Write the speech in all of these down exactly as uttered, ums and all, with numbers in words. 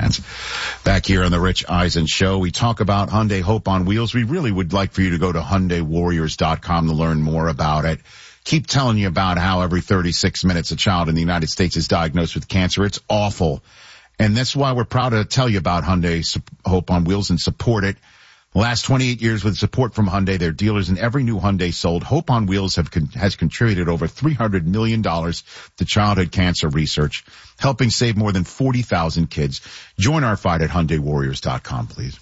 fans. Back here on the Rich Eisen Show, we talk about Hyundai Hope on Wheels. We really would like for you to go to Hyundai Warriors dot com to learn more about it. Keep telling you about how every thirty-six minutes a child in the United States is diagnosed with cancer. It's awful. And that's why we're proud to tell you about Hyundai Hope on Wheels and support it. The last twenty-eight years with support from Hyundai, their dealers in every new Hyundai sold, Hope on Wheels have con- has contributed over three hundred million dollars to childhood cancer research, helping save more than forty thousand kids. Join our fight at Hyundai Warriors dot com, please.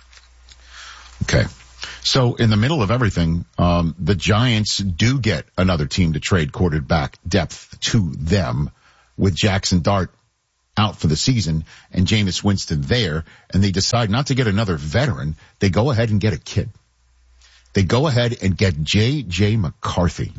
Okay. So in the middle of everything, um, the Giants do get another team to trade quarterback depth to them with Jackson Dart out for the season and Jameis Winston there, and they decide not to get another veteran. They go ahead and get a kid. They go ahead and get J J McCarthy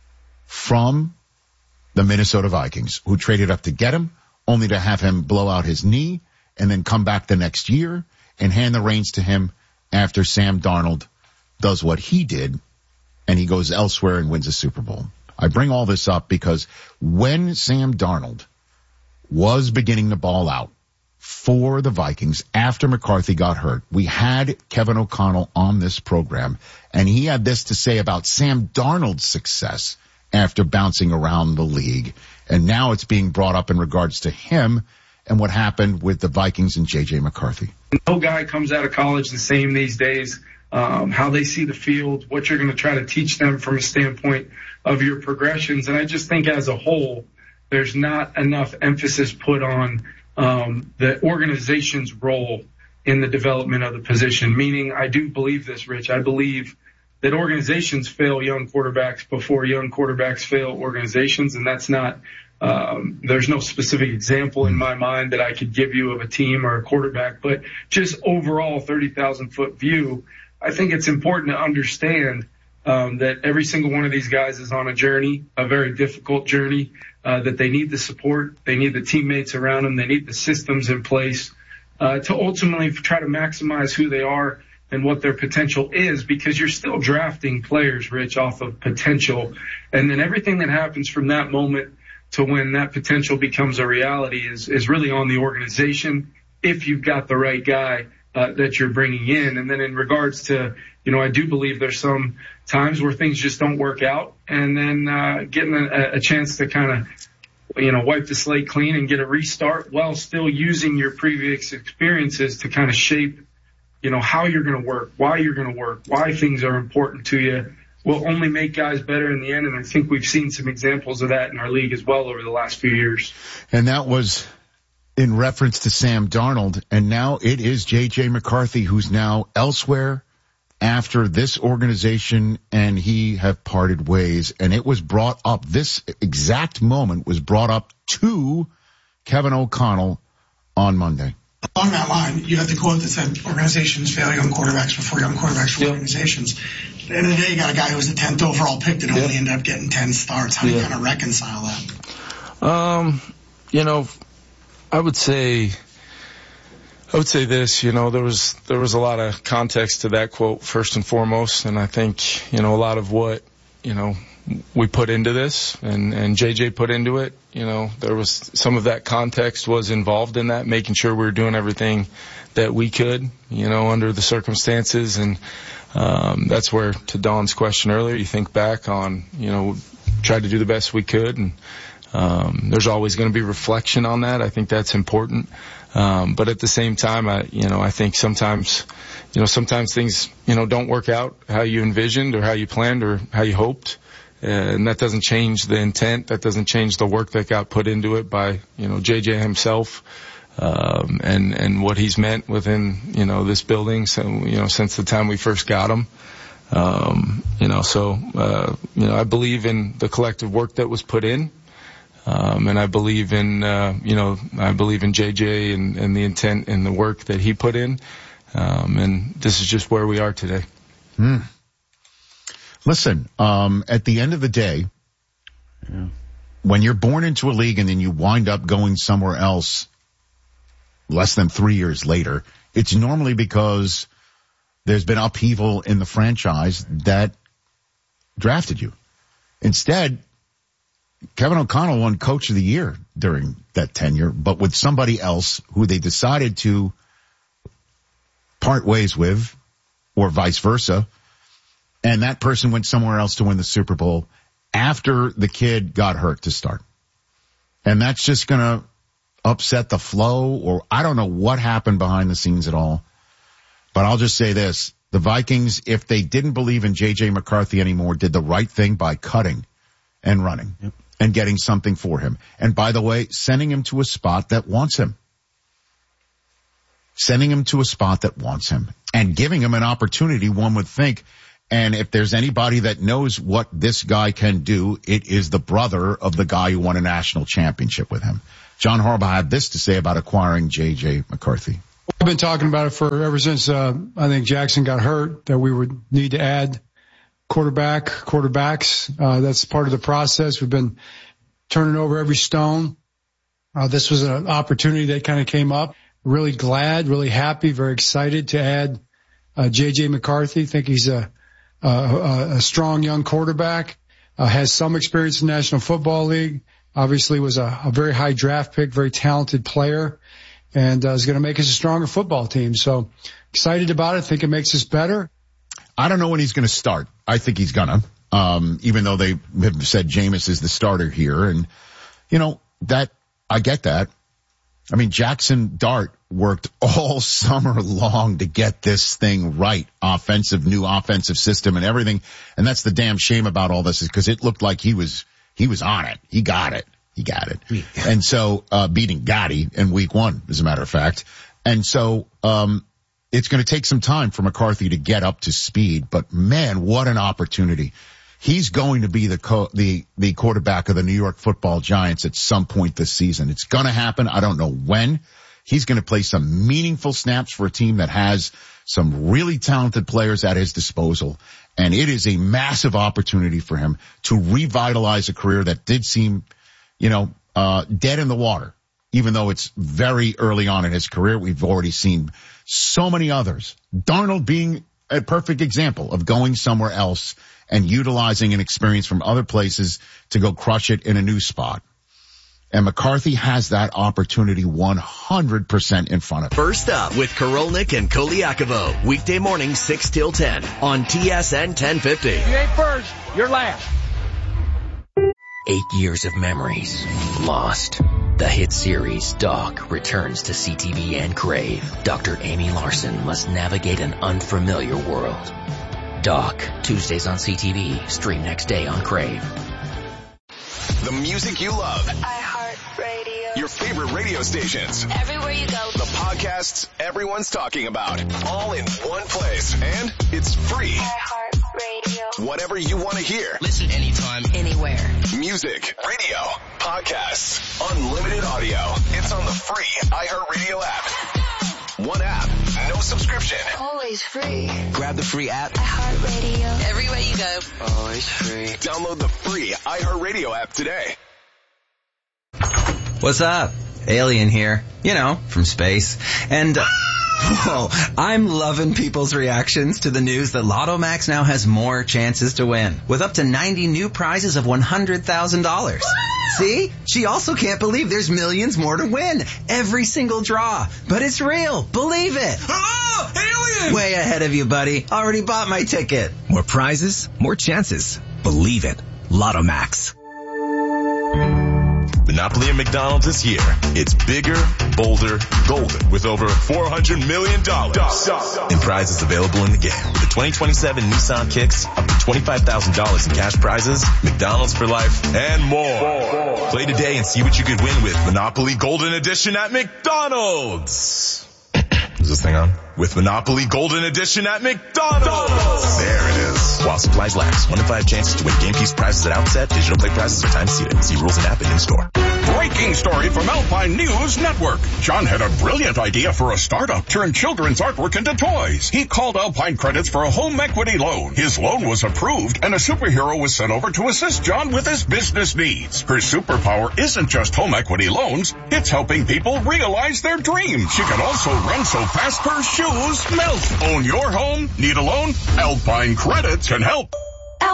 from the Minnesota Vikings, who traded up to get him, only to have him blow out his knee and then come back the next year and hand the reins to him after Sam Darnold does what he did and he goes elsewhere and wins a Super Bowl. I bring all this up because when Sam Darnold was beginning to ball out for the Vikings after McCarthy got hurt, we had Kevin O'Connell on this program, and he had this to say about Sam Darnold's success after bouncing around the league. And now it's being brought up in regards to him and what happened with the Vikings and J J McCarthy. No guy comes out of college the same these days. Um, how they see the field, what you're going to try to teach them from a standpoint of your progressions. And I just think as a whole, there's not enough emphasis put on um, the organization's role in the development of the position. Meaning, I do believe this, Rich. I believe that organizations fail young quarterbacks before young quarterbacks fail organizations, and that's not um, there's no specific example in my mind that I could give you of a team or a quarterback, but just overall thirty thousand foot view, I think it's important to understand Um, that every single one of these guys is on a journey, a very difficult journey, uh, that they need the support, they need the teammates around them, they need the systems in place uh, to ultimately try to maximize who they are and what their potential is, because you're still drafting players, Rich, off of potential. And then everything that happens from that moment to when that potential becomes a reality is, is really on the organization if you've got the right guy uh, that you're bringing in. And then in regards to, you know, I do believe there's some times where things just don't work out, and then uh, getting a, a chance to kind of, you know, wipe the slate clean and get a restart while still using your previous experiences to kind of shape, you know, how you're going to work, why you're going to work, why things are important to you, will only make guys better in the end. And I think we've seen some examples of that in our league as well over the last few years. And that was in reference to Sam Darnold, and now it is J J McCarthy, who's now elsewhere after this organization and he have parted ways. And it was brought up, this exact moment was brought up to Kevin O'Connell on Monday. Along that line, you have the quote that said organizations fail young quarterbacks before young quarterbacks for yep. organizations. At the end of the day, you got a guy who was the tenth overall pick that yep. only ended up getting ten starts. How do you yep. kind of reconcile that? Um, you know, I would say... I would say this, you know, there was, there was a lot of context to that quote first and foremost. And I think, you know, a lot of what, you know, we put into this and, and J J put into it, you know, there was some of that context was involved in that, making sure we were doing everything that we could, you know, under the circumstances. And, um, that's where, to Don's question earlier, you think back on, you know, tried to do the best we could. And, um, there's always going to be reflection on that. I think that's important. Um, but at the same time, I, you know, I think sometimes, you know, sometimes things, you know, don't work out how you envisioned or how you planned or how you hoped. Uh, and that doesn't change the intent. That doesn't change the work that got put into it by, you know, J J himself, um, and, and what he's meant within, you know, this building. So, you know, since the time we first got him, um, you know, so, uh, you know, I believe in the collective work that was put in. Um, and I believe in, uh, you know, I believe in J J and, and the intent and the work that he put in. Um, and this is just where we are today. Hmm. Listen, um, at the end of the day, yeah. when you're born into a league and then you wind up going somewhere else less than three years later, it's normally because there's been upheaval in the franchise that drafted you. Instead, Kevin O'Connell won Coach of the Year during that tenure, but with somebody else who they decided to part ways with, or vice versa, and that person went somewhere else to win the Super Bowl after the kid got hurt to start. And that's just going to upset the flow, or I don't know what happened behind the scenes at all. But I'll just say this. The Vikings, if they didn't believe in J J McCarthy anymore, did the right thing by cutting and running yep. and getting something for him. And by the way, sending him to a spot that wants him. Sending him to a spot that wants him and giving him an opportunity, one would think. And if there's anybody that knows what this guy can do, it is the brother of the guy who won a national championship with him. John Harbaugh had this to say about acquiring J J McCarthy. I've been talking about it for ever since uh, I think Jackson got hurt, that we would need to add quarterback, quarterbacks. Uh, that's part of the process. We've been turning over every stone. Uh, this was an opportunity that kind of came up. Really glad, really happy, very excited to add uh, J J McCarthy. Think he's a, a, a strong young quarterback, uh, has some experience in the National Football League. Obviously was a, a very high draft pick, very talented player, and uh, is going to make us a stronger football team. So excited about it. Think it makes us better. I don't know when he's going to start. I think he's going to, um, even though they have said Jameis is the starter here. And, you know, that, I get that. I mean, Jackson Dart worked all summer long to get this thing right. Offensive, new offensive system and everything. And that's the damn shame about all this, is because it looked like he was, he was on it. He got it. He got it. And so, uh, beating Gotti in week one, as a matter of fact. And so, um, it's going to take some time for McCarthy to get up to speed, but man, what an opportunity. He's going to be the co- the the quarterback of the New York Football Giants at some point this season. It's going to happen. I don't know when. He's going to play some meaningful snaps for a team that has some really talented players at his disposal, and it is a massive opportunity for him to revitalize a career that did seem, you know, uh dead in the water. Even though it's very early on in his career, we've already seen so many others. Darnold being a perfect example of going somewhere else and utilizing an experience from other places to go crush it in a new spot. And McCarthy has that opportunity one hundred percent in front of him. First up with Korolnik and Koliakovo. Weekday morning, six till ten on T S N ten fifty. If you ain't first, you're last. Eight years of memories lost. The hit series Doc returns to C T V and Crave. Doctor Amy Larson must navigate an unfamiliar world. Doc, Tuesdays on C T V, stream next day on Crave. The music you love. iHeartRadio. Your favorite radio stations. Everywhere you go. The podcasts everyone's talking about. All in one place. And it's free. iHeartRadio. Whatever you want to hear. Listen anytime, anywhere. Music, radio, podcasts, unlimited audio. It's on the free iHeartRadio app. One app, no subscription. Always free. grab the free app. iHeartRadio. Everywhere you go. Always free. Download the free iHeartRadio app today. What's up? Alien here. You know, from space. And, uh, whoa, I'm loving people's reactions to the news that Lotto Max now has more chances to win, with up to ninety new prizes of one hundred thousand dollars. See? She also can't believe there's millions more to win. Every single draw. But it's real. Believe it. Oh, alien! Way ahead of you, buddy. Already bought my ticket. More prizes, more chances. Believe it. Lotto Max. Monopoly at McDonald's is here. It's bigger, bolder, golden, with over four hundred million dollars in prizes available in the game. With the twenty twenty-seven Nissan Kicks, up to twenty-five thousand dollars in cash prizes, McDonald's for life, and more. Play today and see what you could win with Monopoly Golden Edition at McDonald's. Is this thing on? With Monopoly Golden Edition at McDonald's. There it is. While supplies last. One in five chances to win game piece prizes at outset. Digital play prizes are time seated. See rules and app and in store. Breaking story from Alpine News Network. John had a brilliant idea for a startup. Turn children's artwork into toys. He called Alpine Credits for a home equity loan. His loan was approved and a superhero was sent over to assist John with his business needs. Her superpower isn't just home equity loans. It's helping people realize their dreams. She can also run so fast her shoes melt. Own your home? Need a loan? Alpine Credits can help. Alpine.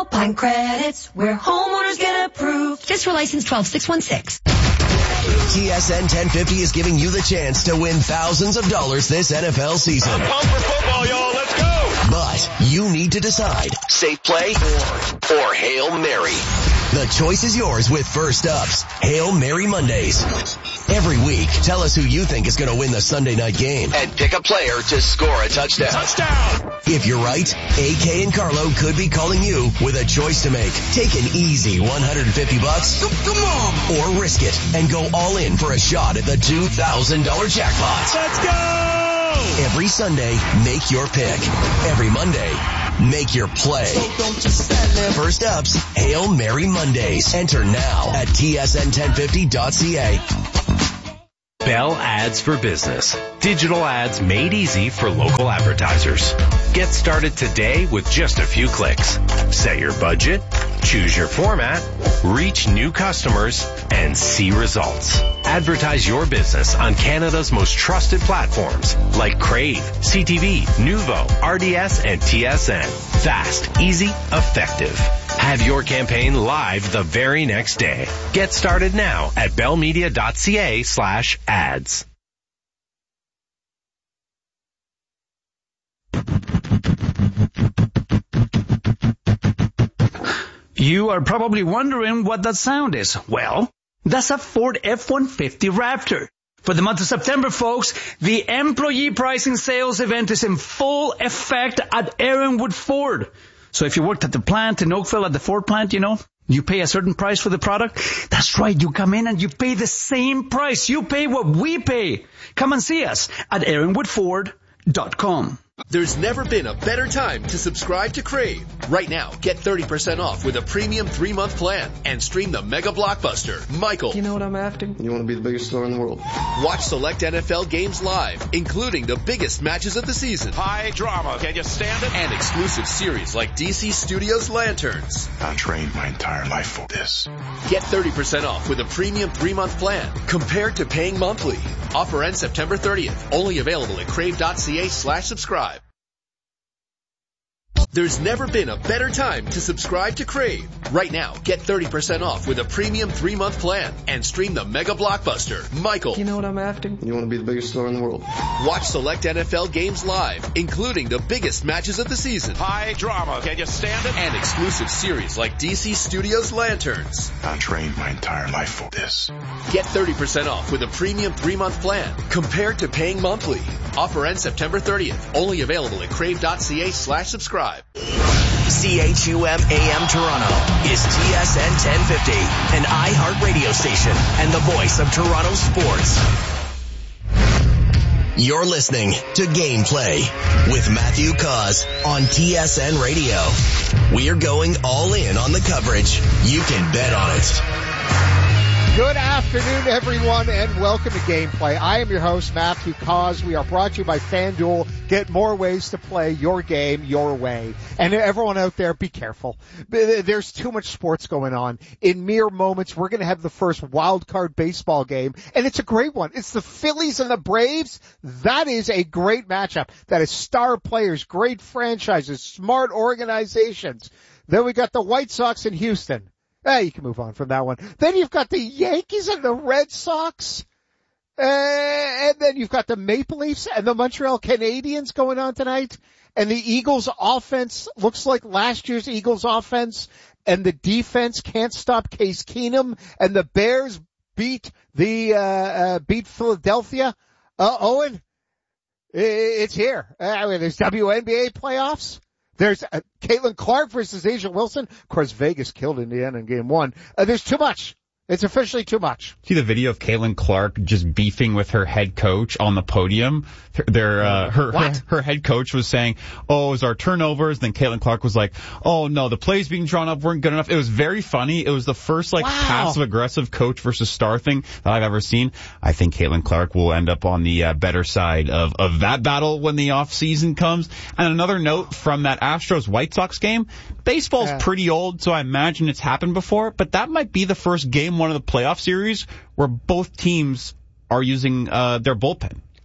Alpine Credits, where homeowners get approved. Just for license twelve six one six. T S N ten fifty is giving you the chance to win thousands of dollars this N F L season. I'm pumped for football, y'all. Let's go. But you need to decide, safe play or, or Hail Mary. The choice is yours with First Up's Hail Mary Mondays. Every week, tell us who you think is going to win the Sunday night game and pick a player to score a touchdown. Touchdown! If you're right, A K and Carlo could be calling you with a choice to make. Take an easy one hundred fifty bucks. Come on! Or risk it and go all in for a shot at the two thousand dollars jackpot. Let's go! Every Sunday, make your pick. Every Monday, make your play. So don't just stand there. First Up's Hail Mary Mondays. Enter now at T S N ten fifty dot C A. Bell Ads for Business. Digital ads made easy for local advertisers. Get started today with just a few clicks. Set your budget, choose your format, reach new customers, and see results. Advertise your business on Canada's most trusted platforms like Crave, C T V, Nuvo, R D S, and T S N. Fast, easy, effective. Have your campaign live the very next day. Get started now at bellmedia.ca slash ads. You are probably wondering what that sound is. Well, that's a Ford F one fifty Raptor. For the month of September, folks, the employee pricing sales event is in full effect at Aaronwood Ford. So if you worked at the plant in Oakville, at the Ford plant, you know, you pay a certain price for the product. That's right. You come in and you pay the same price. You pay what we pay. Come and see us at aaronwood ford dot com. There's never been a better time to subscribe to Crave. Right now, get thirty percent off with a premium three-month plan and stream the mega blockbuster, Michael. You know what I'm after? You want to be the biggest star in the world. Watch select N F L games live, including the biggest matches of the season. High drama. Can you stand it? And exclusive series like D C Studios Lanterns. I trained my entire life for this. Get thirty percent off with a premium three-month plan compared to paying monthly. Offer ends September thirtieth. Only available at crave.ca slash subscribe. There's never been a better time to subscribe to Crave. Right now, get thirty percent off with a premium three-month plan and stream the mega blockbuster, Michael. You know what I'm after? You want to be the biggest star in the world. Watch select N F L games live, including the biggest matches of the season. High drama. Can you stand it? And exclusive series like D C Studios Lanterns. I trained my entire life for this. Get thirty percent off with a premium three-month plan compared to paying monthly. Offer ends September thirtieth. Only available at crave.ca slash subscribe. C H U M A M Toronto is T S N ten fifty, an iHeart radio station and the voice of Toronto sports. You're listening to Gameplay with Matthew Cause on T S N Radio. We're going all in on the coverage. You can bet on it. Good afternoon, everyone, and welcome to Gameplay. I am your host, Matthew Cause. We are brought to you by FanDuel. Get more ways to play your game your way. And everyone out there, be careful. There's too much sports going on. In mere moments, we're going to have the first wild card baseball game, and it's a great one. It's the Phillies and the Braves. That is a great matchup. That is star players, great franchises, smart organizations. Then we got the White Sox in Houston. Hey, you can move on from that one. Then you've got the Yankees and the Red Sox. Uh, and then you've got the Maple Leafs and the Montreal Canadiens going on tonight. And the Eagles offense looks like last year's Eagles offense. And the defense can't stop Case Keenum. And the Bears beat the, uh, uh beat Philadelphia. Uh, Owen, it's here. I mean, there's W N B A playoffs. There's uh, Caitlin Clark versus Asia Wilson. Of course, Vegas killed Indiana in game one. Uh, there's too much. It's officially too much. See the video of Caitlin Clark just beefing with her head coach on the podium? Their, uh, her, her, her head coach was saying, oh, it was our turnovers. Then Caitlin Clark was like, oh no, the plays being drawn up weren't good enough. It was very funny. It was the first like wow. passive aggressive coach versus star thing that I've ever seen. I think Caitlin Clark will end up on the uh, better side of, of that battle when the off season comes. And another note from that Astros White Sox game, baseball's yeah. pretty old, so I imagine it's happened before, but that might be the first game one of the playoff series where both teams are using uh, their bullpen.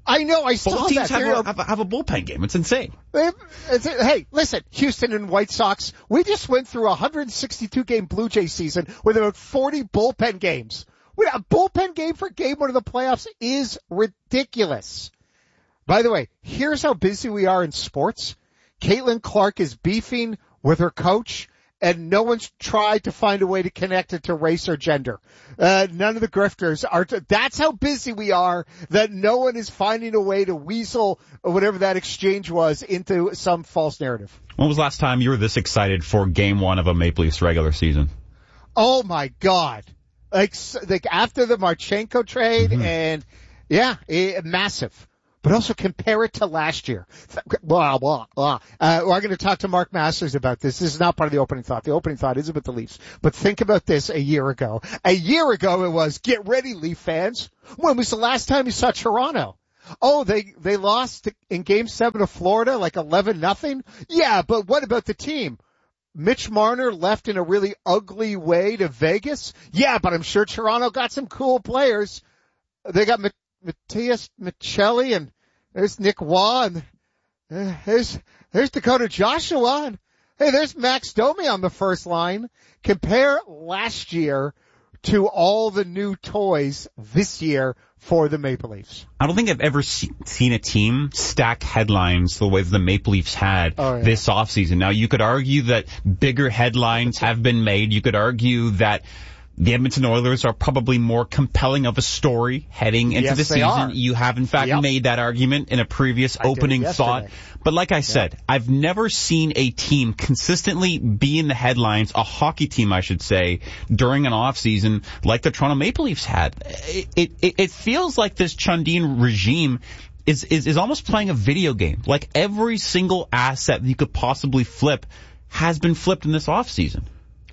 I know, I saw Both teams that. have a, have, a, have a bullpen game. It's insane. It's, hey, listen, Houston and White Sox, we just went through a one hundred sixty-two game Blue Jay season with about forty bullpen games. A bullpen game for game one of the playoffs is ridiculous. By the way, here's how busy we are in sports. Caitlin Clark is beefing with her coach, and no one's tried to find a way to connect it to race or gender. Uh, none of the grifters are, t- that's how busy we are that no one is finding a way to weasel whatever that exchange was into some false narrative. When was the last time you were this excited for game one of a Maple Leafs regular season? Oh my God. Like, like after the Marchenko trade mm-hmm. and yeah, it, massive. But also compare it to last year. Blah, blah, blah. Uh, we're going to talk to Mark Masters about this. This is not part of the opening thought. The opening thought is about the Leafs. But think about this a year ago. A year ago it was, get ready, Leaf fans. When was the last time you saw Toronto? Oh, they, they lost in game seven of Florida like eleven nothing? Yeah, but what about the team? Mitch Marner left in a really ugly way to Vegas? Yeah, but I'm sure Toronto got some cool players. They got Matthias Michelli, and there's Nick Waugh, and uh, there's, there's Dakota Joshua, and hey, there's Max Domi on the first line. Compare last year to all the new toys this year for the Maple Leafs. I don't think I've ever see, seen a team stack headlines the way the Maple Leafs had oh, yeah. this offseason. Now, you could argue that bigger headlines have been made. You could argue that the Edmonton Oilers are probably more compelling of a story heading into yes, the season. Are. You have, in fact, yep. made that argument in a previous I opening thought. But like I said, yep. I've never seen a team consistently be in the headlines, a hockey team, I should say, during an offseason like the Toronto Maple Leafs had. It, it, it feels like this Chundin regime is, is, is almost playing a video game. Like every single asset that you could possibly flip has been flipped in this offseason.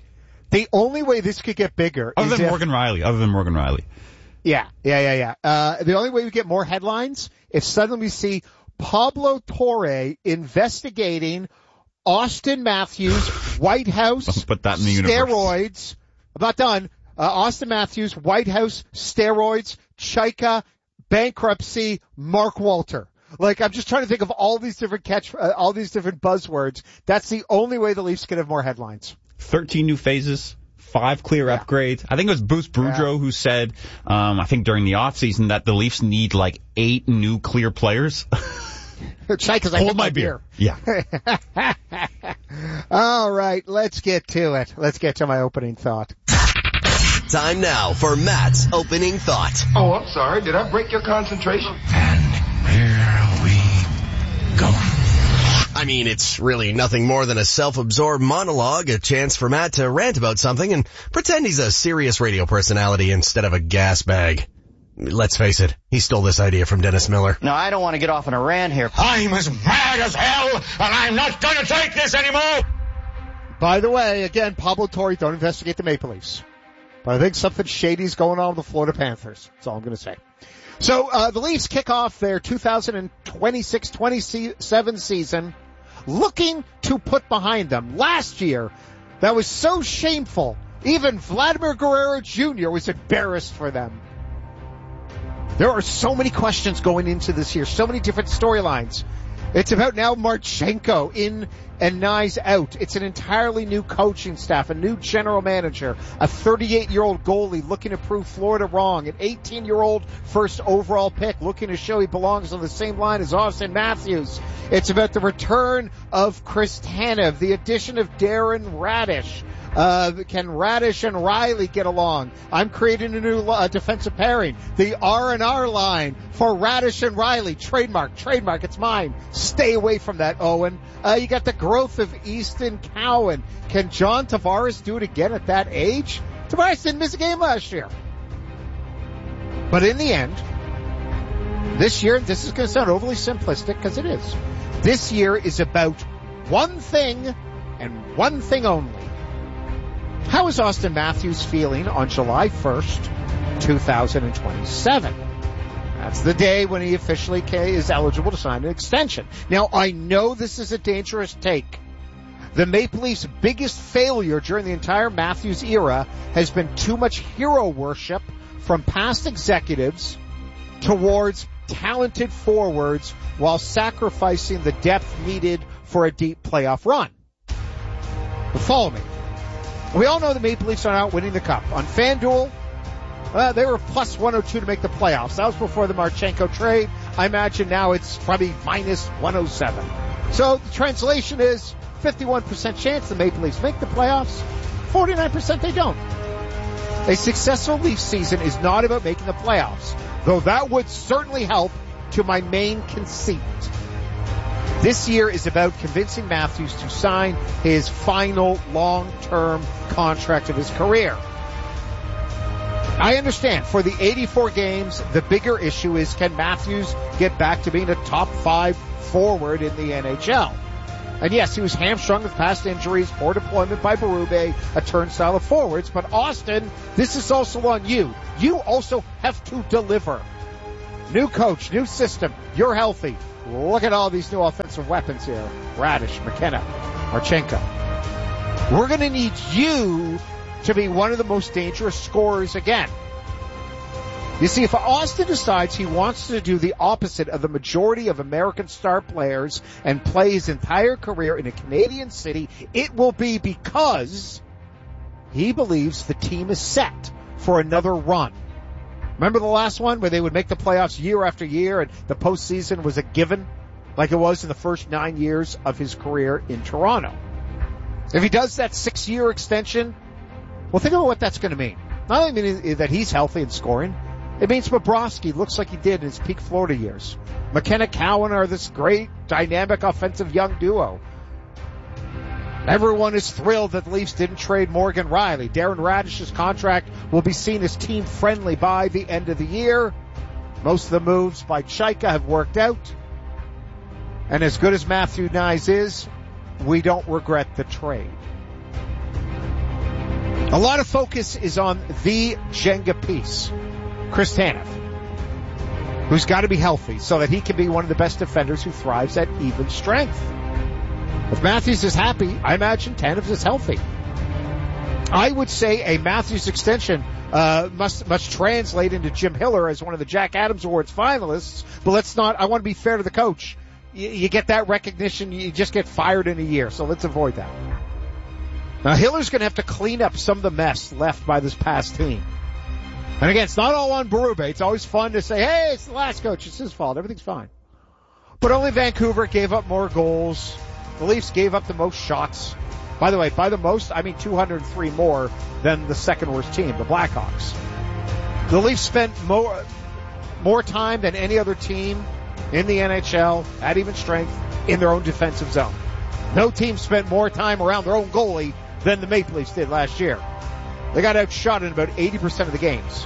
The only way this could get bigger other is than if, Morgan Riley, other than Morgan Riley. Yeah, yeah, yeah, yeah. Uh, the only way we get more headlines if suddenly we see Pablo Torre investigating Austin Matthews, White House, put that in the steroids. Universe. I'm not done. Uh, Austin Matthews, White House, steroids, Chaika, bankruptcy, Mark Walter. Like, I'm just trying to think of all these different catch, uh, all these different buzzwords. That's the only way the Leafs can have more headlines. thirteen new phases, five clear yeah. upgrades. I think it was Bruce Boudreau yeah. who said, um, I think during the offseason that the Leafs need like eight new clear players. Chaika's like, hold my beer. beer. Yeah. All right, let's get to it. Let's get to my opening thought. Time now for Matt's opening thought. Oh, I'm sorry. Did I break your concentration? And here we go. I mean, it's really nothing more than a self-absorbed monologue, a chance for Matt to rant about something and pretend he's a serious radio personality instead of a gas bag. Let's face it, he stole this idea from Dennis Miller. No, I don't want to get off on a rant here. I'm as mad as hell, and I'm not going to take this anymore! By the way, again, Pablo Torre, don't investigate the Maple Leafs. But I think something shady's going on with the Florida Panthers. That's all I'm going to say. So, uh, the Leafs kick off their two thousand twenty-six twenty-seven season looking to put behind them. Last year, that was so shameful. Even Vladimir Guerrero Junior was embarrassed for them. There are so many questions going into this year, so many different storylines. It's about now Marchenko in and Nye's out. It's an entirely new coaching staff, a new general manager, a thirty-eight-year-old goalie looking to prove Florida wrong, an eighteen-year-old first overall pick looking to show he belongs on the same line as Austin Matthews. It's about the return of Chris Tanev, the addition of Darren Radish. Uh, can Radish and Riley get along? I'm creating a new uh, defensive pairing. The R and R line for Radish and Riley. Trademark, trademark, it's mine. Stay away from that, Owen. Uh, you got the growth of Easton Cowan. Can John Tavares do it again at that age? Tavares didn't miss a game last year. But in the end, this year, this is going to sound overly simplistic because it is. This year is about one thing and one thing only. How is Austin Matthews feeling on July first, twenty twenty-seven? That's the day when he officially is eligible to sign an extension. Now, I know this is a dangerous take. The Maple Leafs' biggest failure during the entire Matthews era has been too much hero worship from past executives towards talented forwards while sacrificing the depth needed for a deep playoff run. But follow me. We all know the Maple Leafs are out winning the Cup. On FanDuel, uh, they were plus one oh two to make the playoffs. That was before the Marchenko trade. I imagine now it's probably minus one oh seven. So the translation is fifty-one percent chance the Maple Leafs make the playoffs, forty-nine percent they don't. A successful Leafs season is not about making the playoffs, though that would certainly help to my main conceit. This year is about convincing Matthews to sign his final long-term contract of his career. I understand for the eighty-four games, the bigger issue is can Matthews get back to being a top five forward in the N H L? And yes, he was hamstrung with past injuries, poor deployment by Berube, a turnstile of forwards. But Austin, this is also on you. You also have to deliver. New coach, new system, you're healthy. Look at all these new offensive weapons here. Radish, McKenna, Marchenko. We're going to need you to be one of the most dangerous scorers again. You see, if Austin decides he wants to do the opposite of the majority of American star players and play his entire career in a Canadian city, it will be because he believes the team is set for another run. Remember the last one where they would make the playoffs year after year and the postseason was a given like it was in the first nine years of his career in Toronto? If he does that six-year extension, well, think about what that's going to mean. Not only mean that he's healthy and scoring, it means Bobrovsky looks like he did in his peak Florida years. McKenna, Cowan are this great, dynamic, offensive young duo. Everyone is thrilled that the Leafs didn't trade Morgan Riley. Darren Radish's contract will be seen as team-friendly by the end of the year. Most of the moves by Chaika have worked out. And as good as Matthew Knies is, we don't regret the trade. A lot of focus is on the Jenga piece, Chris Tanev, who's got to be healthy so that he can be one of the best defenders who thrives at even strength. If Matthews is happy, I imagine Tanev is healthy. I would say a Matthews extension uh, must must translate into Jim Hiller as one of the Jack Adams Awards finalists, but let's not, I want to be fair to the coach. You, you get that recognition, you just get fired in a year, so let's avoid that. Now, Hiller's going to have to clean up some of the mess left by this past team. And again, it's not all on Berube. It's always fun to say, hey, it's the last coach, it's his fault, everything's fine. But only Vancouver gave up more goals. The Leafs gave up the most shots. By the way, by the most, I mean two hundred three more than the second worst team, the Blackhawks. The Leafs spent more, more time than any other team in the N H L at even strength in their own defensive zone. No team spent more time around their own goalie than the Maple Leafs did last year. They got outshot in about eighty percent of the games.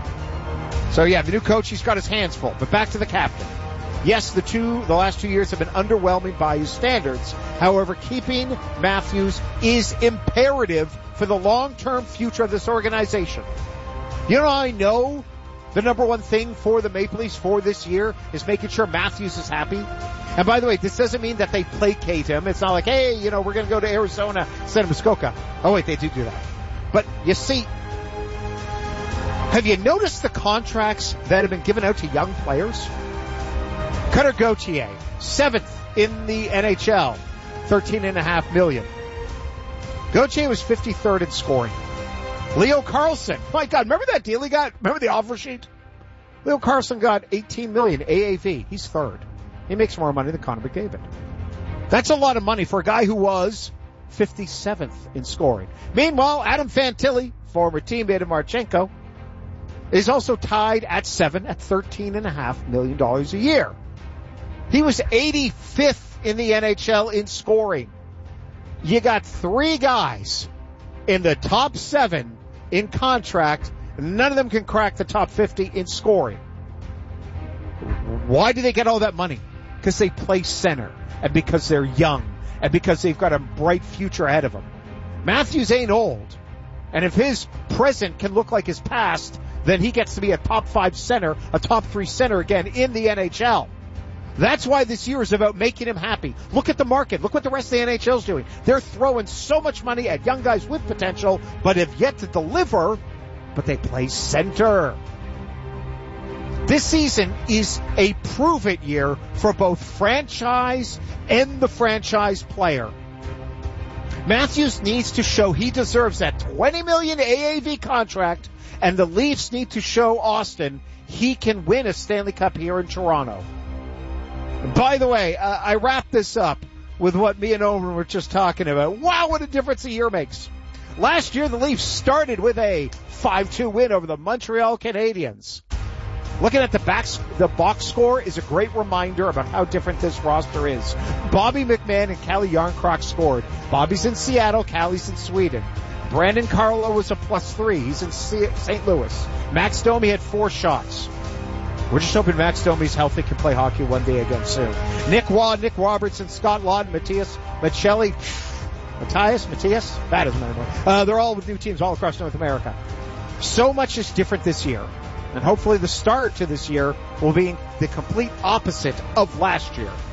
So yeah, the new coach, he's got his hands full. But back to the captain. Yes, the two, the last two years have been underwhelming by his standards. However, keeping Matthews is imperative for the long-term future of this organization. You know, I know the number one thing for the Maple Leafs for this year is making sure Matthews is happy. And by the way, this doesn't mean that they placate him. It's not like, hey, you know, we're going to go to Arizona, send him to Muskoka. Oh, wait, they do do that. But you see, have you noticed the contracts that have been given out to young players? Cutter Gauthier, seventh in the N H L, thirteen and a half million. Gauthier was fifty-third in scoring. Leo Carlson, my God, remember that deal he got? Remember the offer sheet? Leo Carlson got eighteen million A A V. He's third. He makes more money than Connor McDavid. That's a lot of money for a guy who was fifty-seventh in scoring. Meanwhile, Adam Fantilli, former teammate of Marchenko, is also tied at seven at thirteen and a half million dollars a year. He was eighty-fifth in the N H L in scoring. You got three guys in the top seven in contract. None of them can crack the top fifty in scoring. Why do they get all that money? Because they play center, and because they're young, and because they've got a bright future ahead of them. Matthews ain't old, and if his present can look like his past, then he gets to be a top five center, a top three center again in the N H L. That's why this year is about making him happy. Look at the market. Look what the rest of the N H L is doing. They're throwing so much money at young guys with potential, but have yet to deliver, but they play center. This season is a prove-it year for both franchise and the franchise player. Matthews needs to show he deserves that twenty million dollars A A V contract, and the Leafs need to show Austin he can win a Stanley Cup here in Toronto. And by the way, uh, I wrap this up with what me and Owen were just talking about. Wow, what a difference a year makes. Last year, the Leafs started with a five two win over the Montreal Canadiens. Looking at the back, the box score is a great reminder about how different this roster is. Bobby McMahon and Calle Jarnkrok scored. Bobby's in Seattle, Calle's in Sweden. Brandon Carlo was a plus three. He's in Saint Louis. Max Domi had four shots. We're just hoping Max Domi's healthy, can play hockey one day again soon. Nick Waugh, Nick Robertson, Scott Laughton, Matthias Maccelli, Matthias, Matthias, that is my name. Uh, they're all with new teams all across North America. So much is different this year. And hopefully the start to this year will be the complete opposite of last year.